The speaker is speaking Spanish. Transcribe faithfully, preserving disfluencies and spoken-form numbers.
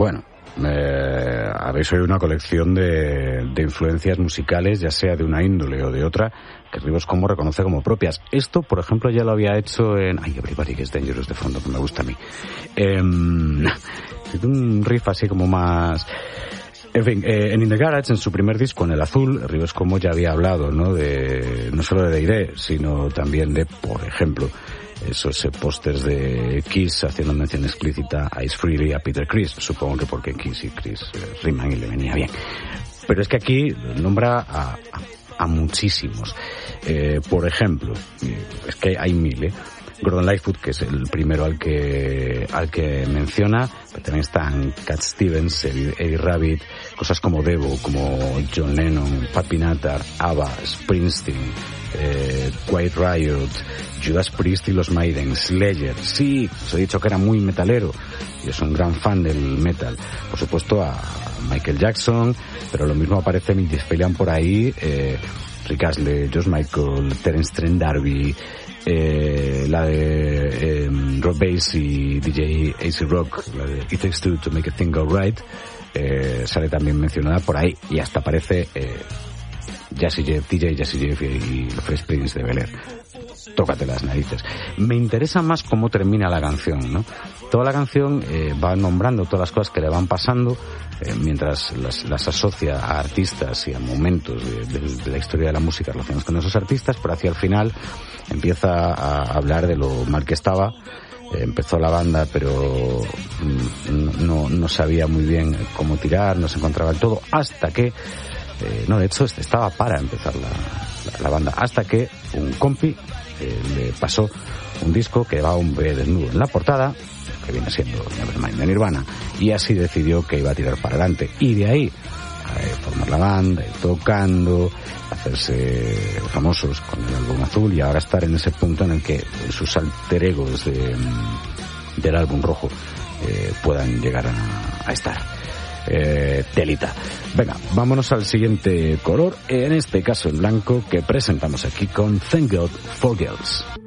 Bueno, eh, habéis oído una colección de, de influencias musicales, ya sea de una índole o de otra, que Rivers Cuomo reconoce como propias. Esto, por ejemplo, ya lo había hecho en... Ay, Everybody Gets Dangerous de fondo, que me gusta a mí. Eh, un riff así como más... En fin, eh, en In The Garage, en su primer disco, en el azul, Rivers Cuomo ya había hablado, ¿no? De, no solo de D and D, sino también de, por ejemplo, esos eh, pósters de Kiss haciendo mención explícita a Ace Frehley y a Peter Criss. Supongo que porque Kiss y Criss eh, riman y le venía bien. Pero es que aquí nombra a, a, a muchísimos. Eh, por ejemplo, es que hay mil, ¿eh? Gordon Lightfoot, que es el primero al que al que menciona, pero también están Cat Stevens, Eddie Rabbit, cosas como Devo, como John Lennon, Pat Benatar, ABBA, Springsteen, eh, Quiet Riot, Judas Priest y los Maiden, Slayer. Sí, os he dicho que era muy metalero, yo soy un gran fan del metal. Por supuesto a Michael Jackson, pero lo mismo aparece en desfilan por ahí, eh, Rick Astley, George Michael, Terence Trent D'Arby, Eh, la de eh, Rob Bass y D J A C Rock, la de It Takes Two to Make a Thing Go Right, eh, sale también mencionada por ahí, y hasta aparece eh, Jazzy Jeff, D J Jazzy Jeff y los Fresh Prince de Bel-Air. Tócate las narices. Me interesa más cómo termina la canción, ¿no? Toda la canción eh, va nombrando todas las cosas que le van pasando, eh, mientras las, las asocia a artistas y a momentos de, de, de la historia de la música relacionados con esos artistas, pero hacia el final empieza a hablar de lo mal que estaba. Eh, empezó la banda, pero mm, no, no sabía muy bien cómo tirar, no se encontraba del todo, hasta que, eh, no, de hecho estaba para empezar la, la, la banda, hasta que un compi eh, le pasó un disco que llevaba un bebé desnudo en la portada, que viene siendo Nevermind de Nirvana, y así decidió que iba a tirar para adelante, y de ahí eh, formar la banda, ir tocando, hacerse famosos con el álbum azul, y ahora estar en ese punto en el que sus alter egos de, del álbum rojo eh, puedan llegar a, a estar. Eh, telita. Venga, vámonos al siguiente color, en este caso en blanco, que presentamos aquí con Thank God for Girls.